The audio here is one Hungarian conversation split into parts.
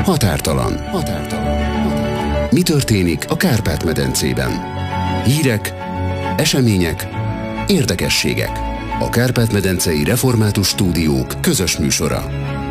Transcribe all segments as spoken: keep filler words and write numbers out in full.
Határtalan. Határtalan. Mi történik a Kárpát-medencében? Hírek, események, érdekességek. A Kárpát-medencei Református Stúdiók közös műsora.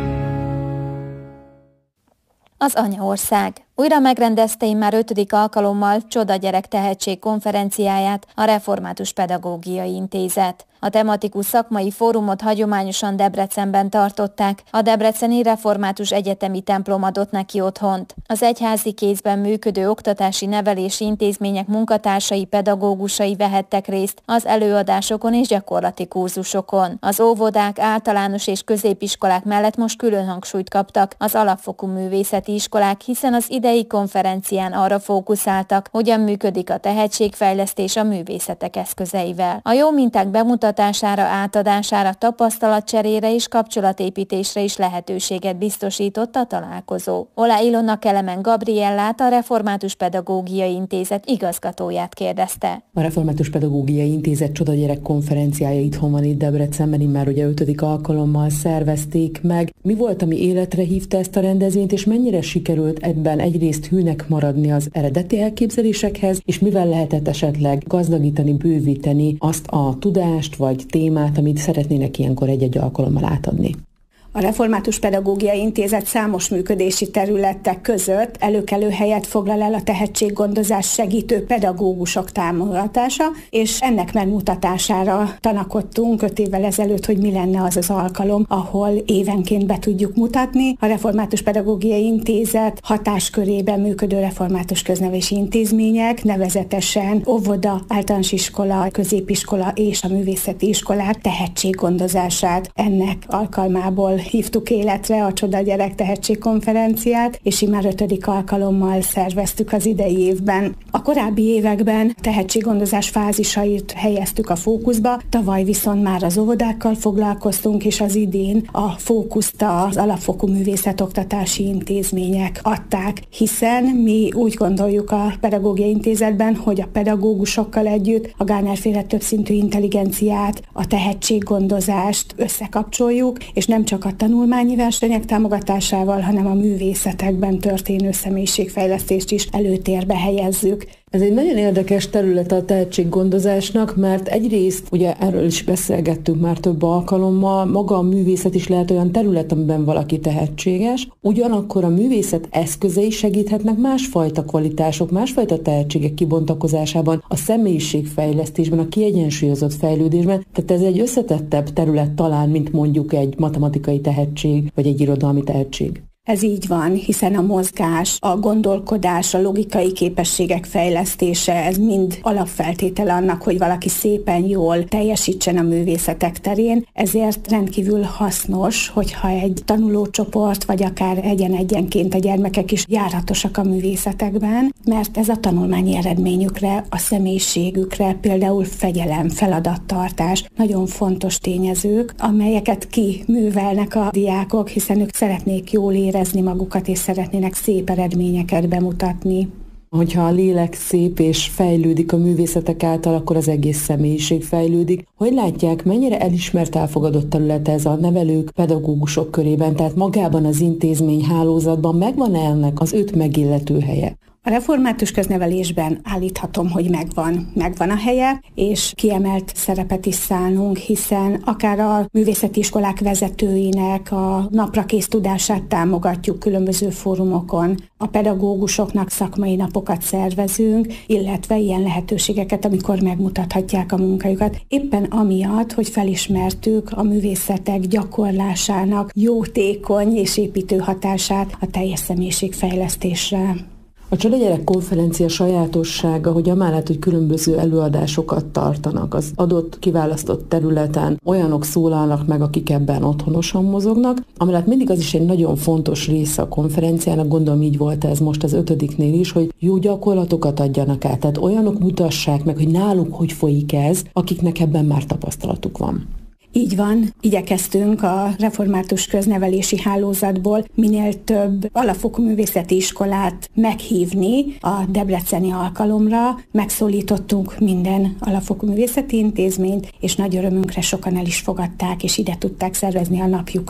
Az Anyaország újra megrendezte immár ötödik alkalommal Csoda Gyerek Tehetség konferenciáját a Református Pedagógiai Intézet. A tematikus szakmai fórumot hagyományosan Debrecenben tartották, a Debreceni Református Egyetemi Templom adott neki otthont. Az egyházi kézben működő oktatási nevelési intézmények munkatársai, pedagógusai vehettek részt az előadásokon és gyakorlati kurzusokon. Az óvodák, általános és középiskolák mellett most külön hangsúlyt kaptak az alapfokú művészeti iskolák, hiszen az idei konferencián arra fókuszáltak, hogyan működik a tehetségfejlesztés a művészetek eszközeivel. A jó minták bemutatására, átadására, tapasztalatcserére és kapcsolatépítésre is lehetőséget biztosított a találkozó. Olá Ilona Kelemen Gabriellát, a Református Pedagógiai Intézet igazgatóját kérdezte. A Református Pedagógiai Intézet Csoda Gyerek konferenciája itthon van itt Debrecenben, immár ugye ötödik alkalommal szervezték meg. Mi volt, ami életre hívta ezt a rendezvényt, és mennyire sikerült ebben egyrészt hűnek maradni az eredeti elképzelésekhez, és mivel lehetett esetleg gazdagítani, bővíteni azt a tudást vagy témát, amit szeretnének ilyenkor egy-egy alkalommal átadni? A Református Pedagógiai Intézet számos működési területek között előkelő helyet foglal el a tehetséggondozás segítő pedagógusok támogatása, és ennek megmutatására tanakodtunk öt évvel ezelőtt, hogy mi lenne az az alkalom, ahol évenként be tudjuk mutatni. A Református Pedagógiai Intézet hatáskörében működő református köznevelési intézmények, nevezetesen óvoda, általános iskola, középiskola és a művészeti iskolák tehetséggondozását ennek alkalmából hívtuk életre a Csoda Gyerek Tehetségkonferenciát, és immár ötödik alkalommal szerveztük az idei évben. A korábbi években tehetséggondozás fázisait helyeztük a fókuszba, tavaly viszont már az óvodákkal foglalkoztunk, és az idén a fókuszt az alapfokú művészetoktatási intézmények adták, hiszen mi úgy gondoljuk a Pedagógiai Intézetben, hogy a pedagógusokkal együtt a Gardner-féle többszintű intelligenciát, a tehetséggondozást összekapcsoljuk, és nem csak a tanulmányi versenyek támogatásával, hanem a művészetekben történő személyiségfejlesztést is előtérbe helyezzük. Ez egy nagyon érdekes terület a tehetséggondozásnak, mert egyrészt, ugye erről is beszélgettünk már több alkalommal, maga a művészet is lehet olyan terület, amiben valaki tehetséges, ugyanakkor a művészet eszközei segíthetnek másfajta kvalitások, másfajta tehetségek kibontakozásában, a személyiségfejlesztésben, a kiegyensúlyozott fejlődésben, tehát ez egy összetettebb terület talán, mint mondjuk egy matematikai tehetség, vagy egy irodalmi tehetség. Ez így van, hiszen a mozgás, a gondolkodás, a logikai képességek fejlesztése, ez mind alapfeltétele annak, hogy valaki szépen jól teljesítsen a művészetek terén, ezért rendkívül hasznos, hogyha egy tanulócsoport, vagy akár egyen-egyenként a gyermekek is járatosak a művészetekben, mert ez a tanulmányi eredményükre, a személyiségükre, például fegyelem, feladattartás, nagyon fontos tényezők, amelyeket kiművelnek a diákok, hiszen ők szeretnék jól érezni magukat, és szeretnének szép eredményeket bemutatni. Hogyha a lélek szép és fejlődik a művészetek által, akkor az egész személyiség fejlődik. Hogy látják, mennyire elismert, elfogadott terület ez a nevelők, pedagógusok körében, tehát magában az intézmény hálózatban megvan-e ennek az öt megillető helye? A református köznevelésben állíthatom, hogy megvan, megvan a helye, és kiemelt szerepet is szánunk, hiszen akár a művészeti iskolák vezetőinek a naprakész tudását támogatjuk különböző fórumokon, a pedagógusoknak szakmai napokat szervezünk, illetve ilyen lehetőségeket, amikor megmutathatják a munkájukat. Éppen amiatt, hogy felismertük a művészetek gyakorlásának jótékony és építő hatását a teljes személyiségfejlesztésre. A Csoda Gyerek konferencia sajátossága, hogy amellett, hogy különböző előadásokat tartanak az adott kiválasztott területen, olyanok szólalnak meg, akik ebben otthonosan mozognak, amellett mindig az is egy nagyon fontos része a konferenciának, gondolom így volt ez most az ötödiknél is, hogy jó gyakorlatokat adjanak át, tehát olyanok mutassák meg, hogy náluk hogy folyik ez, akiknek ebben már tapasztalatuk van. Így van, igyekeztünk a református köznevelési hálózatból minél több alapfokú művészeti iskolát meghívni a debreceni alkalomra. Megszólítottunk minden alapfokú művészeti intézményt, és nagy örömünkre sokan el is fogadták, és ide tudták szervezni a napjukat.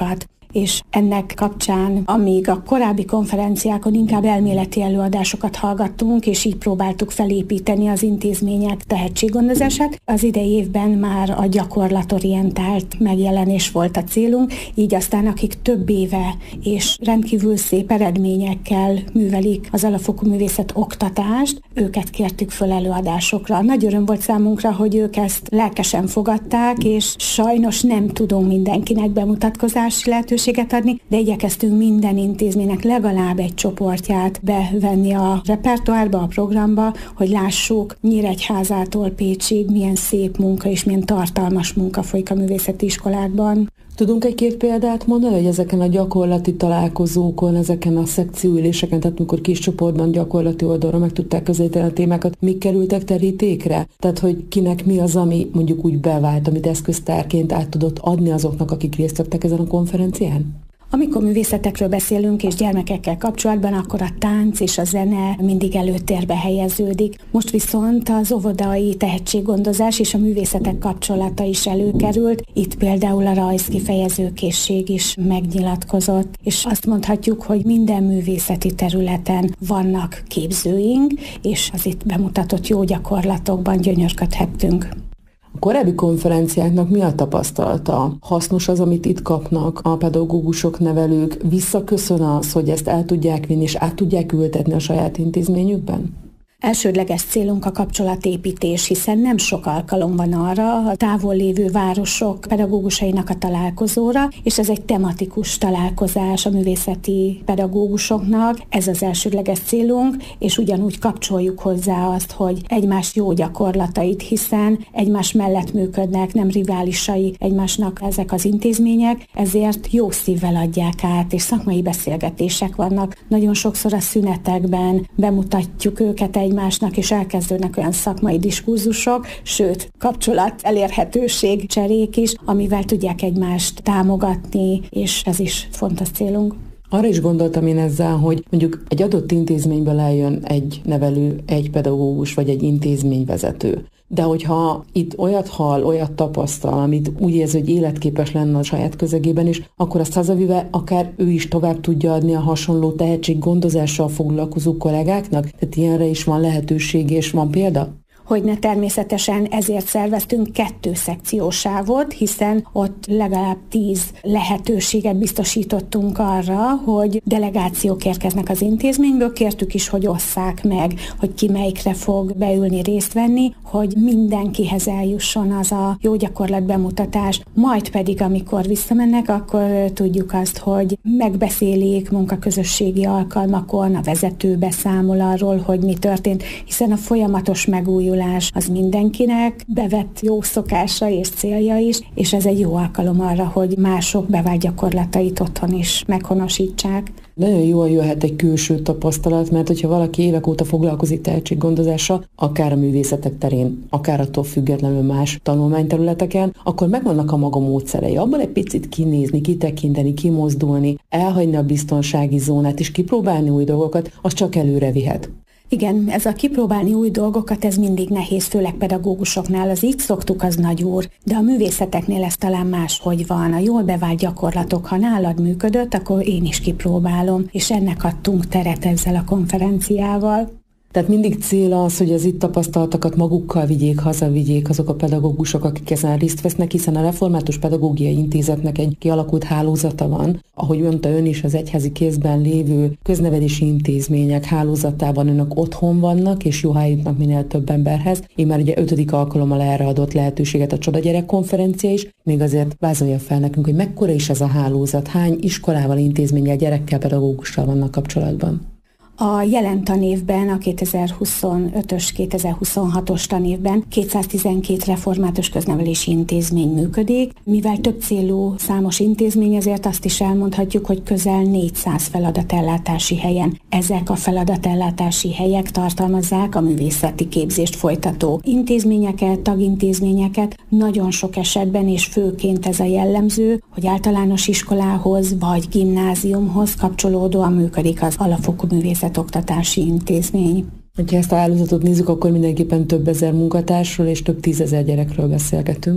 és ennek kapcsán, amíg a korábbi konferenciákon inkább elméleti előadásokat hallgattunk, és így próbáltuk felépíteni az intézmények tehetséggondozását, az idei évben már a gyakorlatorientált megjelenés volt a célunk, így aztán akik több éve és rendkívül szép eredményekkel művelik az alapfokú művészet oktatást, őket kértük föl előadásokra. Nagy öröm volt számunkra, hogy ők ezt lelkesen fogadták, és sajnos nem tudunk mindenkinek bemutatkozási lehetőséget adni, de igyekeztünk minden intézménynek legalább egy csoportját bevenni a repertoárba, a programba, hogy lássuk Nyíregyházától Pécsig milyen szép munka és milyen tartalmas munka folyik a művészeti iskolákban. Tudunk egy-két példát mondani, hogy ezeken a gyakorlati találkozókon, ezeken a szekcióüléseken, tehát amikor kis csoportban gyakorlati oldalra meg tudták közelíteni a témákat, mik kerültek terítékre? Tehát, hogy kinek mi az, ami mondjuk úgy bevált, amit eszköztárként át tudott adni azoknak, akik részt vettek ezen a konferencián? Amikor művészetekről beszélünk és gyermekekkel kapcsolatban, akkor a tánc és a zene mindig előtérbe helyeződik. Most viszont az óvodai tehetséggondozás és a művészetek kapcsolata is előkerült. Itt például a rajzkifejezőkészség is megnyilatkozott, és azt mondhatjuk, hogy minden művészeti területen vannak képzőink, és az itt bemutatott jó gyakorlatokban gyönyörködhettünk. A korábbi konferenciáknak mi a tapasztalata? Hasznos az, amit itt kapnak a pedagógusok, nevelők? Visszaköszön az, hogy ezt el tudják vinni és át tudják ültetni a saját intézményükben? Elsődleges célunk a kapcsolatépítés, hiszen nem sok alkalom van arra a távol lévő városok pedagógusainak a találkozóra, és ez egy tematikus találkozás a művészeti pedagógusoknak, ez az elsődleges célunk, és ugyanúgy kapcsoljuk hozzá azt, hogy egymás jó gyakorlatait, hiszen egymás mellett működnek, nem riválisai egymásnak ezek az intézmények, ezért jó szívvel adják át, és szakmai beszélgetések vannak. Nagyon sokszor a szünetekben bemutatjuk őket egy egymásnak, és elkezdődnek olyan szakmai diskurzusok, sőt, kapcsolat, elérhetőség, cserék is, amivel tudják egymást támogatni, és ez is fontos célunk. Arra is gondoltam én ezzel, hogy mondjuk egy adott intézményből eljön egy nevelő, egy pedagógus, vagy egy intézményvezető. De hogyha itt olyat hall, olyat tapasztal, amit úgy érzi, hogy életképes lenne a saját közegében is, akkor azt hazavive akár ő is tovább tudja adni a hasonló tehetséggondozással foglalkozó kollégáknak? Tehát ilyenre is van lehetőség és van példa? Hogyne, természetesen ezért szerveztünk kettő szekciósávot, hiszen ott legalább tíz lehetőséget biztosítottunk arra, hogy delegációk érkeznek az intézményből, kértük is, hogy osszák meg, hogy ki melyikre fog beülni, részt venni, hogy mindenkihez eljusson az a jó gyakorlat bemutatás, majd pedig, amikor visszamennek, akkor tudjuk azt, hogy megbeszélik munkaközösségi alkalmakon, a vezető beszámol arról, hogy mi történt, hiszen a folyamatos megújulás az mindenkinek bevett jó szokása és célja is, és ez egy jó alkalom arra, hogy mások bevált gyakorlatait otthon is meghonosítsák. Nagyon jól jöhet egy külső tapasztalat, mert hogyha valaki évek óta foglalkozik tehetséggondozással, akár a művészetek terén, akár attól függetlenül más tanulmányterületeken, akkor megvannak a maga módszerei. Abban egy picit kinézni, kitekinteni, kimozdulni, elhagyni a biztonsági zónát és kipróbálni új dolgokat, az csak előre vihet. Igen, ez a kipróbálni új dolgokat, ez mindig nehéz, főleg pedagógusoknál, az így szoktuk, az nagy úr, de a művészeteknél ez talán máshogy van. A jól bevált gyakorlatok, ha nálad működött, akkor én is kipróbálom, és ennek adtunk teret ezzel a konferenciával. Tehát mindig cél az, hogy az itt tapasztaltakat magukkal vigyék, hazavigyék azok a pedagógusok, akik ezen részt vesznek, hiszen a Református Pedagógiai Intézetnek egy kialakult hálózata van. Ahogy mondta ön is, az egyházi kézben lévő köznevelési intézmények hálózatában önök otthon vannak, és jó jutnak minél több emberhez. Én már ugye ötödik alkalommal erre adott lehetőséget a Csoda Gyerek konferencia is, még azért vázolja fel nekünk, hogy mekkora is ez a hálózat, hány iskolával, intézménnyel, gyerekkel, pedagógussal vannak kapcsolatban. A jelen tanévben, a kétezer-huszonötös kétezer-huszonhatos tanévben kétszáztizenkét református köznevelési intézmény működik. Mivel több célú számos intézmény, ezért azt is elmondhatjuk, hogy közel négyszáz feladatellátási helyen. Ezek a feladatellátási helyek tartalmazzák a művészeti képzést folytató intézményeket, tagintézményeket. Nagyon sok esetben, és főként ez a jellemző, hogy általános iskolához vagy gimnáziumhoz kapcsolódóan működik az alapfokú művészet oktatási intézmény. Ha ezt a hálózatot nézzük, akkor mindenképpen több ezer munkatársról és több tízezer gyerekről beszélgetünk.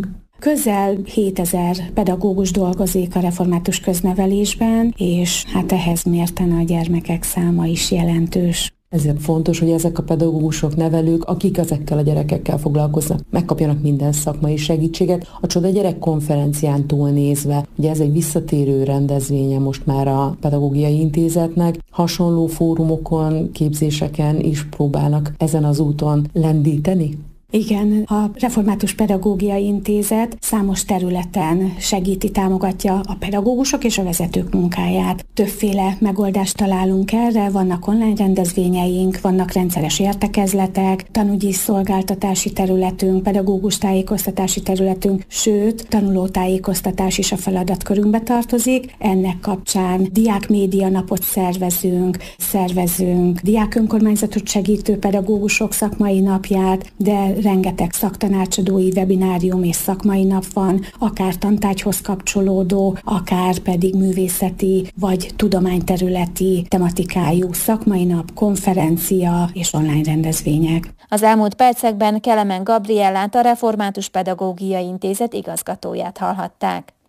Közel hétezer pedagógus dolgozik a református köznevelésben, és hát ehhez mérten a gyermekek száma is jelentős. Ezért fontos, hogy ezek a pedagógusok, nevelők, akik ezekkel a gyerekekkel foglalkoznak, megkapjanak minden szakmai segítséget. A Csoda Gyerek konferencián túlnézve, ugye ez egy visszatérő rendezvénye most már a Pedagógiai Intézetnek, hasonló fórumokon, képzéseken is próbálnak ezen az úton lendíteni? Igen, a Református Pedagógiai Intézet számos területen segíti, támogatja a pedagógusok és a vezetők munkáját. Többféle megoldást találunk erre, vannak online rendezvényeink, vannak rendszeres értekezletek, tanügyi szolgáltatási területünk, pedagógus tájékoztatási területünk, sőt, tanulótájékoztatás is a feladatkörünkbe tartozik. Ennek kapcsán diákmédia napot szervezünk, szervezünk diákönkormányzatot segítő pedagógusok szakmai napját, de rengeteg szaktanácsadói webinárium és szakmai nap van, akár tantárgyhoz kapcsolódó, akár pedig művészeti vagy tudományterületi tematikájú szakmai nap, konferencia és online rendezvények. Az elmúlt percekben Kelemen Gabriellát, a Református Pedagógiai Intézet igazgatóját hallhatták.